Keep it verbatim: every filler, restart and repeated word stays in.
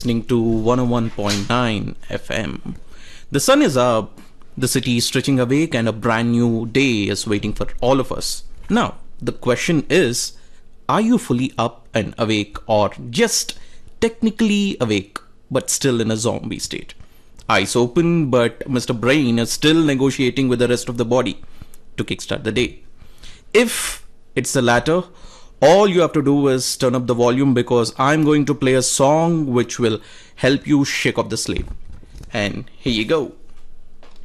listening to one oh one point nine F M. The sun is up, the city is stretching awake, and a brand new day is waiting for all of us. Now, the question is, are you fully up and awake, or just technically awake but still in a zombie state? Eyes open, but Mister Brain is still negotiating with the rest of the body to kickstart the day. If it's the latter, all you have to do is turn up the volume because I'm going to play a song which will help you shake off the sleep. And here you go.